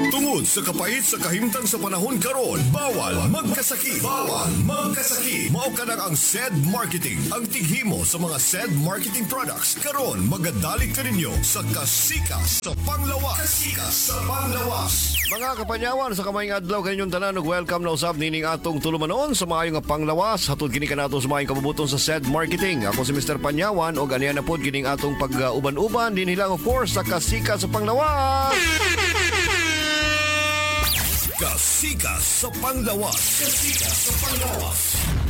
Tungod sa kapait sa kahimtang sa panahon karon, bawal magkasakit. Bawal magkasakit. Mao ka ang SED Marketing, ang tighimo sa mga SED marketing products. Karon magadalit ka ninyo sa Kasikas sa Panglawas. Kasikas sa Panglawas. Mga kapanyawan sa kamayng adlaw kaninyong tanan ug welcome na usab nining atong tulumanon sa maayo nga panglawas. Hatud kini kanato sa maayong kabubuton sa SED Marketing. Ako si Mr. Panyawan ug aniya na pod kining atong pag-uban-uban din hilang of course sa Kasikas sa Panglawas. Kasikas sa Panglawas. Kasikas sa Panglawas.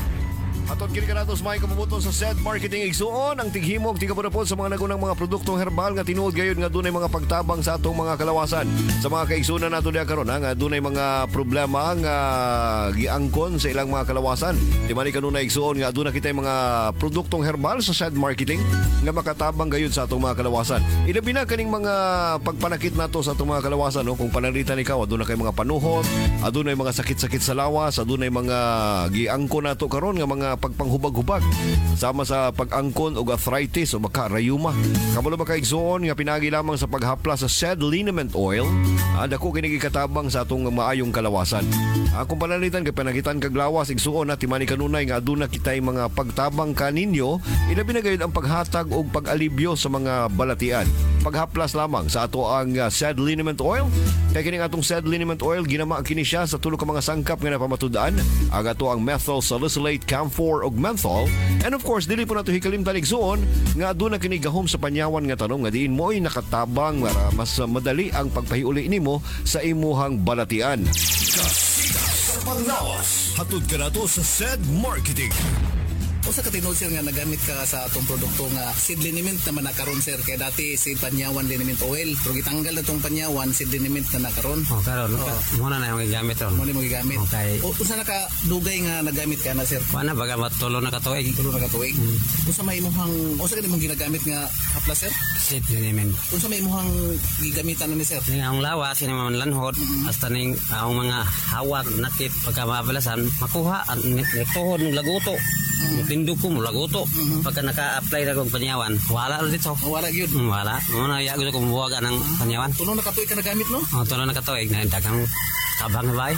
Atod kini kanatos may kabubuton sa SED Marketing igsuon ang tighimog tigapudapod sa mga nagunang mga produktong herbal nga tinuod gayud nga dunay mga pagtabang sa atong mga kalawasan. Sa mga kaigsunan nato diha karon nga dunay mga problema nga giangkon sa ilang mga kalawasan. Di man kanunay igsuon nga aduna kitay mga produktong herbal sa SED Marketing nga makatabang gayud sa atong mga kalawasan. Ilabi na kaning mga pagpanakit nato sa atong mga kalawasan no kung pananglitan ikaw aduna kay mga panuhot, adunay mga sakit-sakit sa lawas, adunay mga giangkon nato karon nga mga pagpanghubag-hubag sama sa pag-angkon o arthritis o baka rayuma. Kabalo ba kaigsuon nga pinagi lamang sa paghapla sa SED Liniment Oil, dako kini gikatabang sa atong maayong kalawasan. Kung panalitan kay panagitan kag lawas igsuon na timani kanunay nga aduna kitay mga pagtabang kaninyo, ilabi na gayud ang paghatag og pag-alibyo sa mga balatian. Paghaplas lamang sa ato ang SED Liniment Oil. Kay kining atong SED Liniment Oil ginama kini siya sa tulo ka mga sangkap nga napamatud-an. Ang ato ang methyl salicylate, camphor ug menthol. And of course dili po nato hikalimtan igsuon nga aduna kini gahom sa panyawan nga tanong nga diin mo'y nakatabang para mas madali ang pagpahiuli nimo sa imuhang balatian. Kasikas sa Panglawas. Hatud ka nato sa SED Marketing. O sa katinod sir nga nagamit ka sa atong produkto nga seed liniment naman na karon sir kay dati seed panyawan liniment oil pero gitanggal na tong panyawan seed liniment na nakaron. Karon muna na yung gigamit ron. Mo ni mo gigamit. Okay. O usa na ka dugay nga nagamit ka na sir? Wala baga matulo na katuig. Tulo na ka tuig. Usa may imong usa ka nimong ginagamit nga hapla sir? Seed liniment. Unsa may imong gigamitan ni sir? Ning ang lawas kini man lanhod hasta ning ang mga hawak nakit pagka mabalasan makuha tuhod ng laguto. Tindog ko mo laguto. Pagka naka-apply na kong panyawan, wala rin dito. Wala gyud. Wala. Muna ya gusto ko buwagan ng panyawan. Tulo na ka tuig ka nagamit no? Tulo na katuig na dagang tabang bay.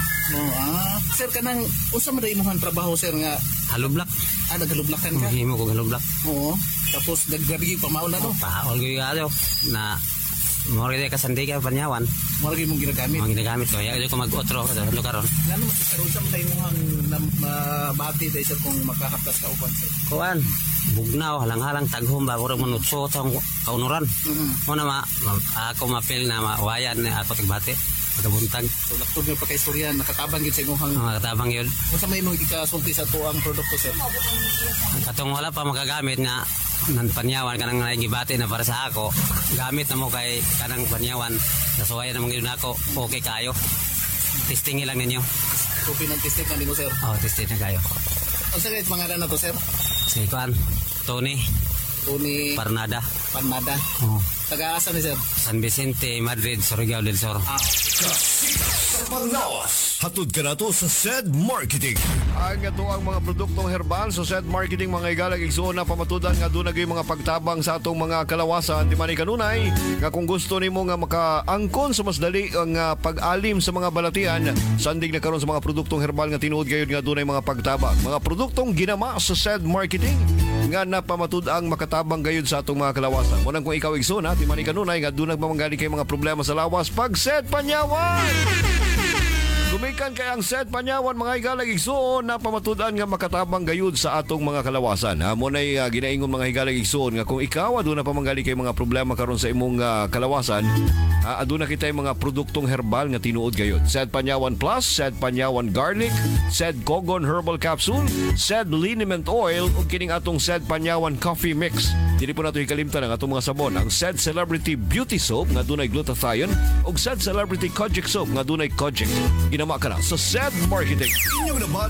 Sir kanang unsa man imong trabaho sir nga Halublak. Naghalublakan ka? Himo ko halublak. Oo. Tapos naggrabe yung pamaon na no? Paol ko yung na mori ka sandiga panyawan. Mori mong ginagamit. Ang ginagamit ko. Ya ko mag-otro sa ano karon. Ngano magkaroon sa tayo mong mabati dahil sir kung makahaplas ka upan sir? Kuan, bugnaw halang-halang taghom ba murag manutso tong kaunuran. Muna ako mapil na mawayan ako tagbati. Pagkabuntag. So laktod nga pagkaistorya nakatabang gyud sa imong nakatabang yun. Unsa may imong ikasulti sa tuang produkto sir? Katong wala pa magagamit nga nan panyawan kanang nagibati na para sa ako. Gamit na mo kay kanang panyawan. Nasuwayan na mga ako. Okay kayo. Testing lang ninyo. So pinag-testing na nimo sir? Testing na kayo. Unsa kay pangalan na to sir? Si Kuan, Tony Parnada. Parnada. Taga-asa ni sir? San Vicente, Madrid, Surigao del Sur. Kasikas sa Panglawas. Hatud ka nato sa SED Marketing. Ang ato ang mga produktong herbal sa SED Marketing mga igalag igsuon na pamatudan nga doon nagay mga pagtabang sa atong mga kalawasan. Di man kanunay nga kung gusto nimo nga makaangkon sa mas dali ang pag-alim sa mga balatian, sandig na karon sa mga produktong herbal nga tinuod gayud nga dunay mga pagtabang. Mga produktong ginama sa SED Marketing nga napamatud-ang makatabang gayud sa atong mga kalawasan. Munang kung ikaw igsoon di man kanunay nga doon nagmamanggali kay mga problema sa lawas pag SED Panyawan. Gumikan kay ang SED Panyawan mga higalag igsuon na pamatudan nga makatabang gayud sa atong mga kalawasan. Munay ginaingon mga higalag igsuon nga kung ikaw aduna pa manggali kay mga problema karon sa imong kalawasan, aduna kitay mga produktong herbal nga tinuod gayud. SED Panyawan Plus, SED Panyawan Garlic, SED Kogon Herbal Capsule, SED Liniment Oil ug kining atong SED Panyawan Coffee Mix. Dili po nato hikalimtan ang atong mga sabon, ang SED Celebrity Beauty Soap nga dunay glutathione ug SED Celebrity Kojic Soap nga dunay kojic. Ginama ka na sa SED Marketing. Inyong naman